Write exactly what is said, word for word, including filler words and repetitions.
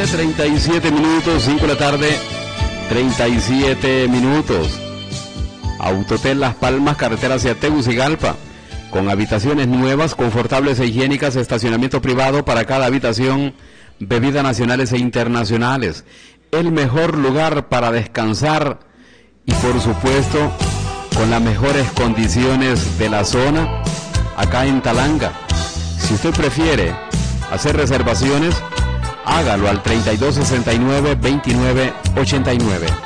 treinta y siete minutos, cinco de la tarde, treinta y siete minutos. Autotel Las Palmas, carretera hacia Tegucigalpa, con habitaciones nuevas, confortables e higiénicas, estacionamiento privado para cada habitación, bebidas nacionales e internacionales. El mejor lugar para descansar y, por supuesto, con las mejores condiciones de la zona, acá en Talanga. Si usted prefiere hacer reservaciones, hágalo al treinta y dos sesenta y nueve, veintinueve ochenta y nueve.